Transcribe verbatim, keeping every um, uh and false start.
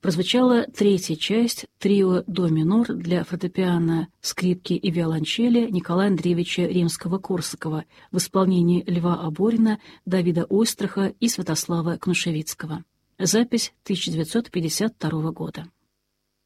прозвучала третья часть трио до минор для фортепиано, скрипки и виолончели Николая Андреевича Римского-Корсакова в исполнении Льва Оборина, Давида Ойстраха и Святослава Кнушевицкого. Запись тысяча девятьсот пятьдесят второго года.